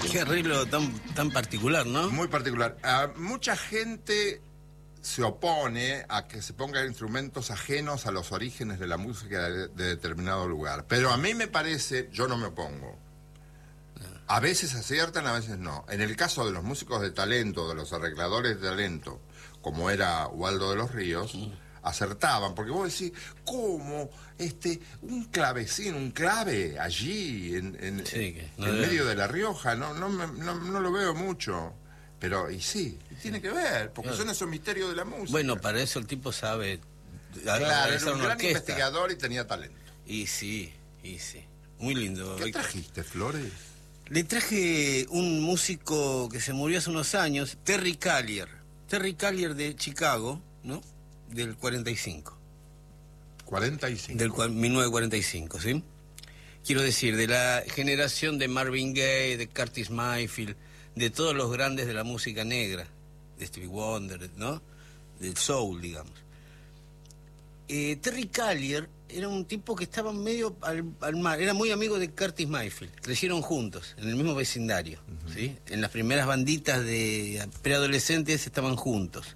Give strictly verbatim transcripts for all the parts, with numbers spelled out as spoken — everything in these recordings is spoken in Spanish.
Qué arreglo tan, tan particular, ¿no? Muy particular. Uh, mucha gente se opone a que se pongan instrumentos ajenos a los orígenes de la música de, de determinado lugar. Pero a mí me parece, yo no me opongo. A veces aciertan, a veces no. En el caso de los músicos de talento, de los arregladores de talento, como era Waldo de los Ríos, mm. acertaban, porque vos decís, ¿cómo? Este, un clavecín, un clave allí, en, en, sí, no en medio de La Rioja, no, no, no, no lo veo mucho. Pero, y sí, y tiene que ver, porque claro. son esos misterios de la música. Bueno, para eso el tipo sabe... Claro, era un gran orquesta. investigador y tenía talento. Y sí, y sí. Muy lindo. ¿Qué trajiste, Flores? Le traje un músico que se murió hace unos años, Terry Callier. Terry Callier de Chicago, ¿no? Del cuarenta y cinco. cuarenta y cinco. Del mil novecientos cuarenta y cinco, ¿sí? Quiero decir, de la generación de Marvin Gaye, de Curtis Mayfield, de todos los grandes de la música negra, de Stevie Wonder, ¿no? Del soul, digamos. Eh, Terry Callier era un tipo que estaba medio al, al mar, era muy amigo de Curtis Mayfield, crecieron juntos, en el mismo vecindario, uh-huh. ¿sí? En las primeras banditas de preadolescentes estaban juntos.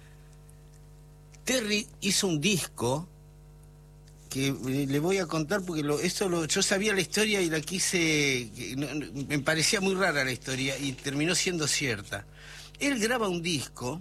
Terry hizo un disco que le voy a contar porque lo, esto lo, yo sabía la historia y la quise, no, no, me parecía muy rara la historia y terminó siendo cierta. Él graba un disco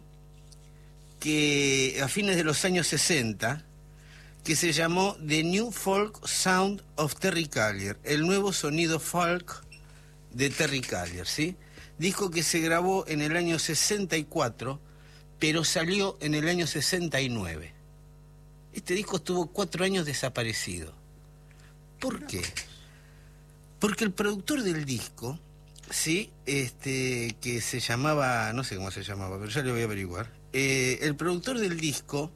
que a fines de los años sesenta que se llamó The New Folk Sound of Terry Callier, el nuevo sonido folk de Terry Callier, ¿sí? Disco que se grabó en el año sesenta y cuatro, pero salió en el año sesenta y nueve. Este disco estuvo cuatro años desaparecido. ¿Por qué? Porque el productor del disco, sí, este, que se llamaba, no sé cómo se llamaba, pero ya le voy a averiguar. Eh, el productor del disco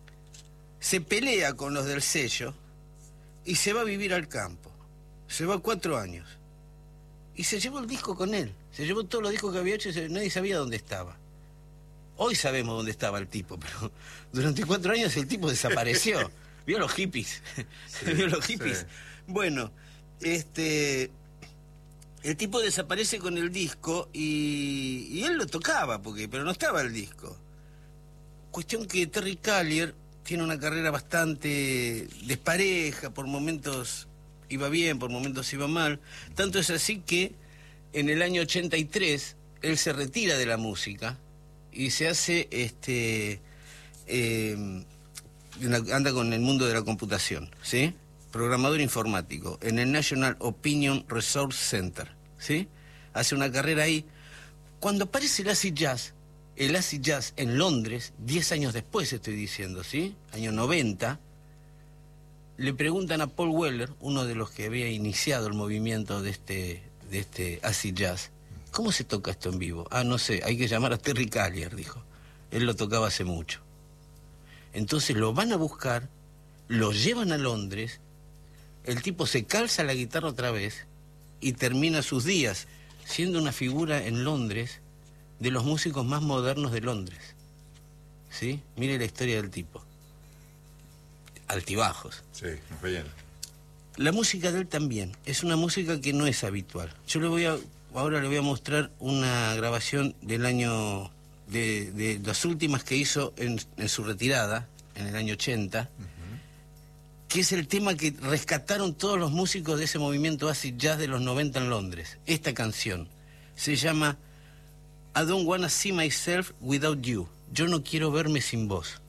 se pelea con los del sello y se va a vivir al campo. Se va cuatro años. Y se llevó el disco con él. Se llevó todos los discos que había hecho y nadie sabía dónde estaba. Hoy sabemos dónde estaba el tipo, pero durante cuatro años el tipo desapareció. ¿Vio los hippies? Sí, ¿Vio los hippies? Sí. Bueno, este... el tipo desaparece con el disco y, y él lo tocaba, porque pero no estaba el disco. Cuestión que Terry Callier tiene una carrera bastante despareja, por momentos iba bien, por momentos iba mal. Tanto es así que en el año ochenta y tres él se retira de la música y se hace, este, eh, anda con el mundo de la computación, ¿sí? Programador informático en el National Opinion Resource Center, ¿sí? Hace una carrera ahí. Cuando aparece el acid jazz, el acid jazz en Londres, diez años después estoy diciendo, ¿sí? Año noventa, le preguntan a Paul Weller, uno de los que había iniciado el movimiento de este, de este acid jazz, ¿cómo se toca esto en vivo? Ah, no sé, hay que llamar a Terry Callier, dijo. Él lo tocaba hace mucho. Entonces lo van a buscar, lo llevan a Londres, el tipo se calza la guitarra otra vez y termina sus días siendo una figura en Londres de los músicos más modernos de Londres. ¿Sí? Mire la historia del tipo. Altibajos. Sí, bien. La música de él también es una música que no es habitual. Yo le voy a, ahora le voy a mostrar una grabación del año, de, de las últimas que hizo en, en su retirada, en el año ochenta, uh-huh. que es el tema que rescataron todos los músicos de ese movimiento acid jazz de los noventa en Londres. Esta canción se llama I Don't Wanna See Myself Without You. Yo no quiero verme sin vos.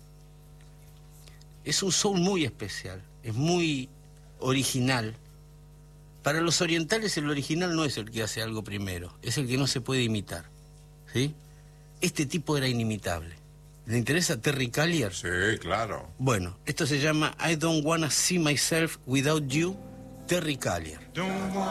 Es un soul muy especial, es muy original. Para los orientales el original no es el que hace algo primero, es el que no se puede imitar, ¿sí? Este tipo era inimitable. ¿Le interesa Terry Callier? Sí, claro. Bueno, esto se llama I Don't Wanna See Myself Without You, Terry Callier. Don't